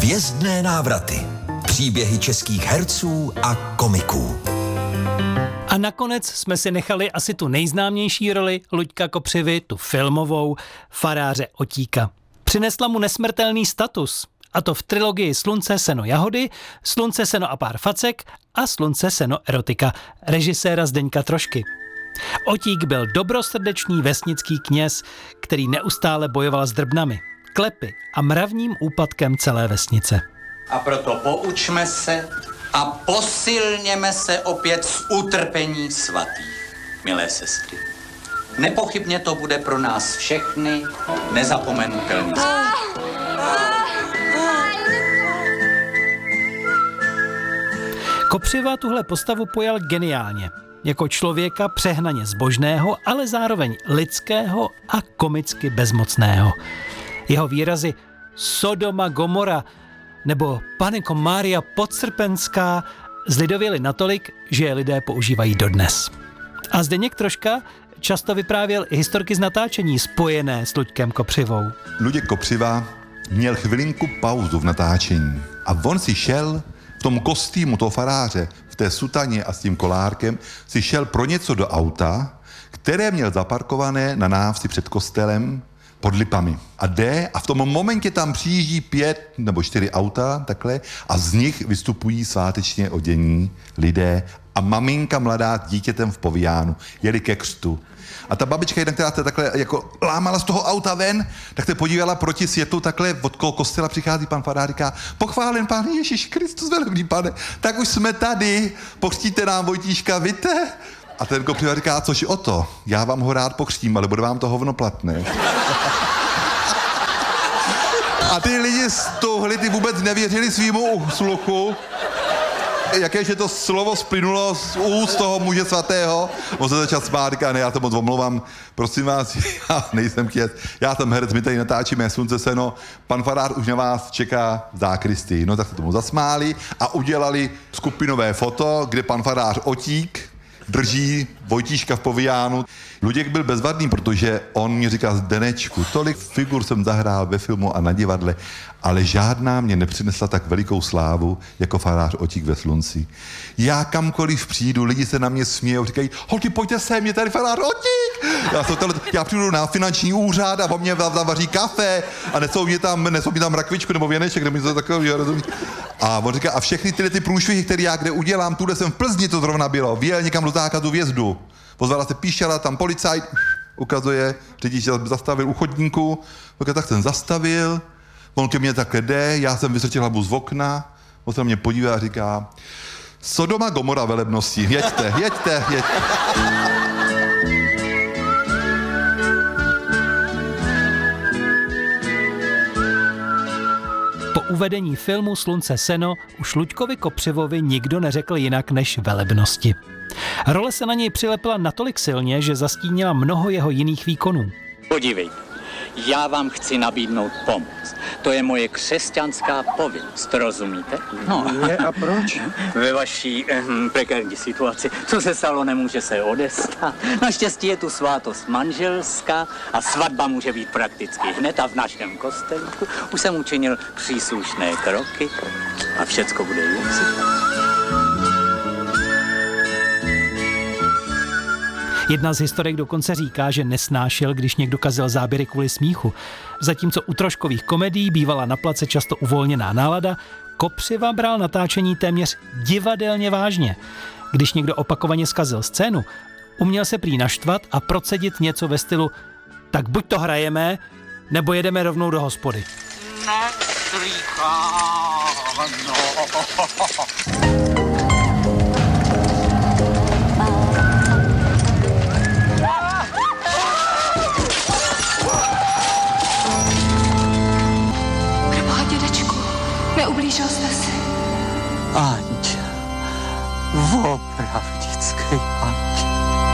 Hvězdné návraty. Příběhy českých herců a komiků. A nakonec jsme si nechali asi tu nejznámější roli Luďka Kopřivy, tu filmovou, faráře Otíka. Přinesla mu nesmrtelný status, a to v trilogii Slunce, seno, jahody, Slunce, seno a pár facek a Slunce, seno, erotika režiséra Zdeňka Trošky. Otík byl dobrosrdečný vesnický kněz, který neustále bojoval s drbnami, klepy a mravním úpadkem celé vesnice. A proto poučme se a posilněme se opět z utrpení svatých, milé sestry. Nepochybně to bude pro nás všechny nezapomenutelný. Kopřiva tuhle postavu pojal geniálně. Jako člověka přehnaně zbožného, ale zároveň lidského a komicky bezmocného. Jeho výrazy Sodoma Gomora nebo Panenko Mária Podsrpenská zlidověly natolik, že je lidé používají dodnes. A Zdeněk Troška často vyprávěl i historky z natáčení spojené s Luďkem Kopřivou. Luděk Kopřiva měl chvilinku pauzu v natáčení a on si šel v tom kostýmu toho faráře, v té sutaně a s tím kolárkem, si šel pro něco do auta, které měl zaparkované na návsi před kostelem pod lipami. A jde a v tom momentě tam přijíždí 5 nebo 4 auta takhle a z nich vystupují svátečně odění lidé a maminka mladá s dítětem v povíjánu jeli ke křtu. A ta babička jedna, která se takhle jako lámala z toho auta ven, tak se podívala proti světlu, takhle od kostela přichází pan farář, říká: pochválen Pán Ježíš Kristus, velebný Pane, tak už jsme tady, pokřtíte nám Vojtíška, víte? A ten Kopřiva říká: což o to, já vám ho rád pokřtím, ale bude vám to hovno platné. A ty lidi z touhly ty vůbec nevěřili svýmu sluchu, jakéže to slovo splynulo z úst toho muže svatého. On se začal smát, říká: ne, já to moc omlouvám, prosím vás, já nejsem kněz, já jsem herec, my tady natáčíme Slunce, seno, pan farář už na vás čeká v zákristii. No tak se tomu zasmáli a udělali skupinové foto, kde pan farář Otík drží Vojtíška v povíjánu. Luděk byl bezvadný, protože on mi říká: Zdenečku, tolik figur jsem zahrál ve filmu a na divadle, ale žádná mě nepřinesla tak velikou slávu jako farář Otík ve Slunci. Já kamkoliv přijdu, lidi se na mě smějou, říkají: holky, pojďte sem, je tady farář Otík. Já přijdu na finanční úřad a po mně zavaří kafe a nesou mi tam rakvičku nebo věneček, nebo něco takového, rozumí. A on říká: a všechny ty průšvihy, které já kde udělám, tuhle jsem v Plzni, to zrovna bylo, vyjel někam do zákazu vjezdu. Pozvala se píšela, tam policajt ukazuje, řidič zastavil u chodníku, tak jsem zastavil, on ke mně takhle jde, já jsem vystrčil hlavu z okna, on se na mě podívá a říká: Sodoma Gomora velebnosti, jeďte. Po uvedení filmu Slunce, seno už Luďkovi Kopřivovi nikdo neřekl jinak než velebnosti. Role se na něj přilepila natolik silně, že zastínila mnoho jeho jiných výkonů. Podívejte, já vám chci nabídnout pomoc. To je moje křesťanská povinnost, rozumíte? No. A proč? Ve vaší prekérní situaci, co se stalo, nemůže se odestat. Naštěstí je tu svátost manželská a svatba může být prakticky hned a v našem kostelíku. Už jsem učinil příslušné kroky a všecko bude jistě. Jedna z historek dokonce říká, že nesnášel, když někdo kazil záběry kvůli smíchu. Zatímco u Troškových komedií bývala na place často uvolněná nálada, Kopřiva bral natáčení téměř divadelně vážně. Když někdo opakovaně zkazil scénu, uměl se prý naštvat a procedit něco ve stylu: tak buď to hrajeme, nebo jedeme rovnou do hospody. Neublížil jste si? Anděl, opravdický anděl.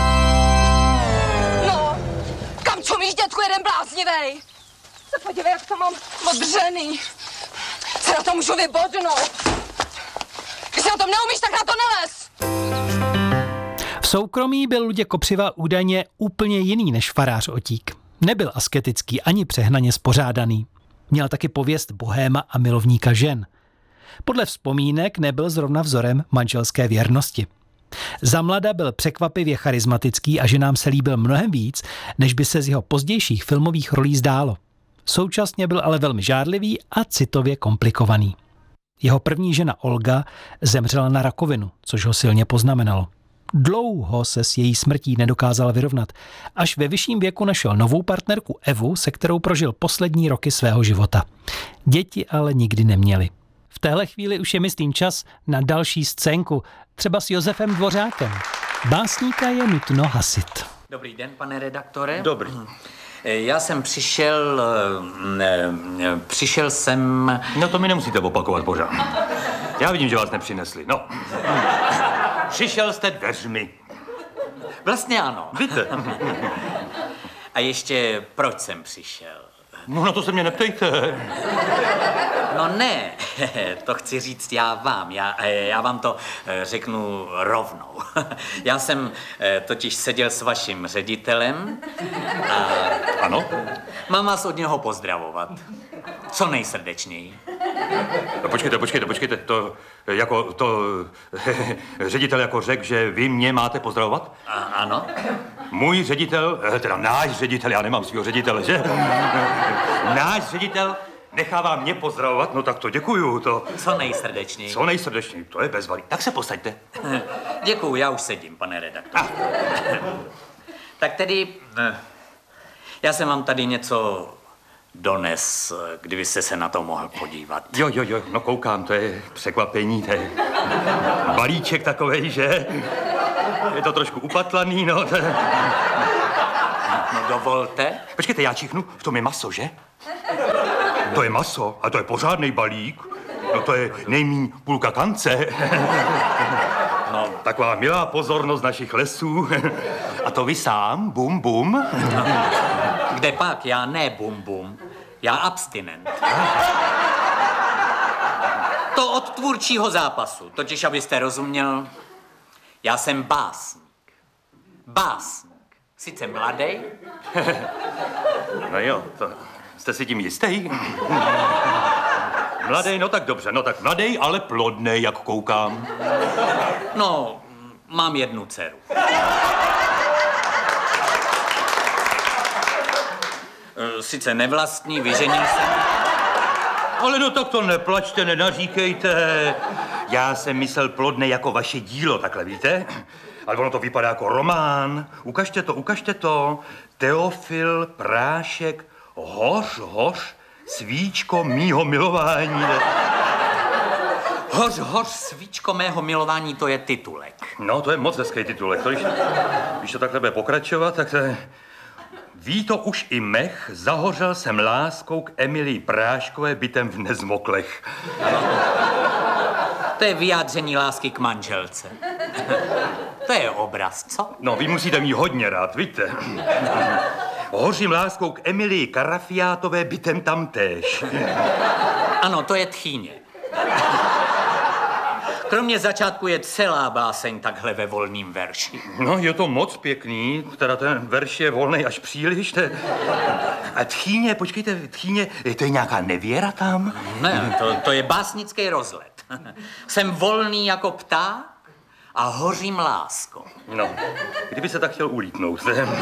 No, kam čumíš, dětku, jeden bláznivej? Se podívej, jak to mám odřený. Se na to můžu vybodnout. Když se na tom neumíš, tak na to nelez. V soukromí byl Luděk Kopřiva údajně úplně jiný než farář Otík. Nebyl asketický ani přehnaně spořádaný. Měl taky pověst bohéma a milovníka žen. Podle vzpomínek nebyl zrovna vzorem manželské věrnosti. Za mlada byl překvapivě charismatický a ženám se líbil mnohem víc, než by se z jeho pozdějších filmových rolí zdálo. Současně byl ale velmi žárlivý a citově komplikovaný. Jeho první žena Olga zemřela na rakovinu, což ho silně poznamenalo. Dlouho se s její smrtí nedokázal vyrovnat. Až ve vyšším věku našel novou partnerku Evu, se kterou prožil poslední roky svého života. Děti ale nikdy neměli. V téhle chvíli už je myslím čas na další scénku, třeba s Josefem Dvořákem. Básníka je nutno hasit. Dobrý den, pane redaktore. Dobrý. Já jsem přišel jsem... No to mi nemusíte opakovat pořád. Já vidím, že vás nepřinesli, no. Přišel jste dveřmi. Vlastně ano. Víte? A ještě proč jsem přišel? No na to se mě neptejte. No ne, to chci říct já vám. Já vám to řeknu rovnou. Já jsem totiž seděl s vaším ředitelem a... Ano? Mám vás od něho pozdravovat. Co nejsrdečněji. No, počkejte, ředitel jako řekl, že vy mě máte pozdravovat? Ano. Můj ředitel, teda náš ředitel, já nemám svýho ředitele, že? Náš ředitel nechává mě pozdravovat, no tak to děkuju, to... Co nejsrdečněji. Co nejsrdečněji, to je bezvalý. Tak se posaďte. Děkuju, já už sedím, pane redaktor. Tak tedy, já jsem vám tady něco dones, kdybyste se na to mohl podívat. Jo, no koukám, to je překvapení, to je balíček takovej, že? Je to trošku upatlaný, no. No dovolte. Počkejte, já čichnu, v tom je maso, že? To je maso, a to je pořádnej balík. No to je nejmíň půlka kance. No, taková milá pozornost našich lesů. A to vy sám, bum, bum. Kde pak? Já ne bum, bum. Já abstinent. To od tvůrčího zápasu. Totiž, abyste rozuměl, já jsem básník. Básník. Sice mladej. No jo, to jste si tím jistý? Mladej, no tak dobře, no tak mladej, ale plodnej, jak koukám. No, mám jednu dceru. Sice nevlastní, vyženil jsem. Ale no tak to neplačte, nenaříkejte. Já jsem myslel plodnej jako vaše dílo, takhle víte? Ale ono to vypadá jako román. Ukažte to. Teofil Prášek, hoř, svíčko mýho milování. Hoř, svíčko mého milování, to je titulek. No, to je moc hezký titulek. Když to takhle bude pokračovat, tak to je... Ví to už i mech, zahořel jsem láskou k Emilii Práškové bytem v Nezmoklech. To je vyjádření lásky k manželce. To je obraz, co? No, vy musíte mít hodně rád, víte. Hořím láskou k Emilii Karafiátové bytem tamtéž. Ano, to je tchýně. Kromě začátku je celá báseň takhle ve volným verši. No, je to moc pěkný, teda ten verš je volnej až příliš. A tchýně, počkejte, tchýně, to je nějaká nevěra tam? Ne, to je básnický rozlet. Jsem volný jako pták a hořím láskou. No, kdyby se tak chtěl ulítnout.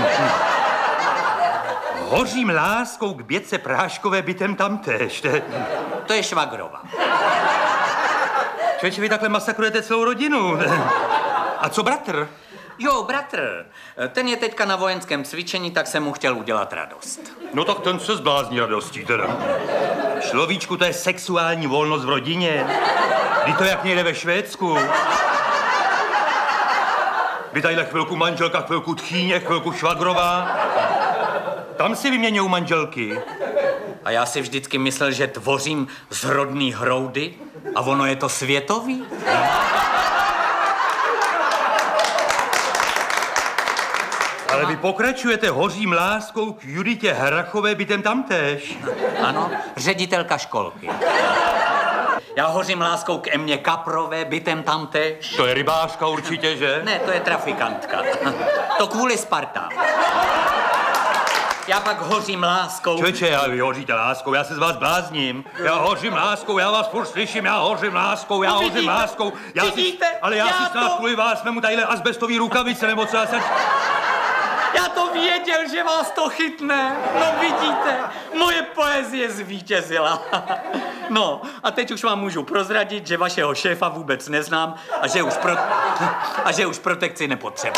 Hořím láskou k Bětce Práškové bytem tamtéž. To je švagrova. Člověče, vy takhle masakrujete celou rodinu. A co bratr? Jo, bratr. Ten je teďka na vojenském cvičení, tak jsem mu chtěl udělat radost. No tak ten se zblázní radostí teda. Človíčku, to je sexuální volnost v rodině. Vždyť to jak někde ve Švédsku. Vy tadyhle chvilku manželka, chvilku tchýně, chvilku švagrová. Tam si vyměňují manželky. A já si vždycky myslel, že tvořím z rodný hroudy a ono je to světový. Ale vy pokračujete, hořím láskou k Juditě Hrachové bytem tamtéž. Ano, ředitelka školky. Já hořím láskou k Emě Kaprové bytem tamtéž. To je rybářka určitě, že? Ne, to je trafikantka. To kvůli Spartám. Já pak hořím láskou. Člověče, vy hoříte láskou, já se z vás blázním. Já hořím láskou, já vás furt slyším, já hořím láskou, já hořím láskou. Ale já si snad kvůli vás vezmu tadyhle asbestový rukavice, nebo co já se... Já to věděl, že vás to chytne. No vidíte, moje poezie zvítězila. No, a teď už vám můžu prozradit, že vašeho šéfa vůbec neznám a že už protekci nepotřebuji.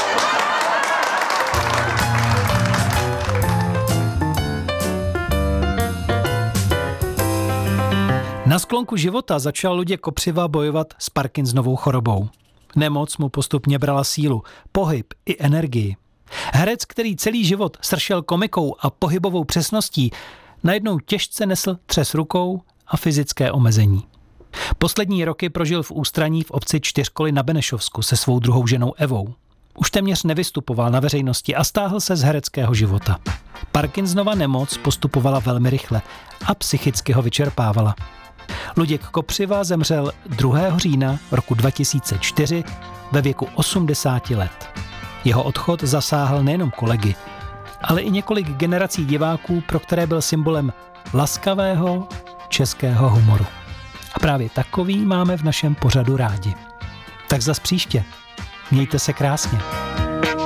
Na sklonku života začal Luděk Kopřiva bojovat s Parkinsonovou chorobou. Nemoc mu postupně brala sílu, pohyb i energii. Herec, který celý život sršel komikou a pohybovou přesností, najednou těžce nesl třes rukou a fyzické omezení. Poslední roky prožil v ústraní v obci Čtyřkoly na Benešovsku se svou druhou ženou Evou. Už téměř nevystupoval na veřejnosti a stáhl se z hereckého života. Parkinsonova nemoc postupovala velmi rychle a psychicky ho vyčerpávala. Luděk Kopřiva zemřel 2. října roku 2004 ve věku 80 let. Jeho odchod zasáhl nejenom kolegy, ale i několik generací diváků, pro které byl symbolem laskavého českého humoru. A právě takový máme v našem pořadu rádi. Tak zas příště. Mějte se krásně.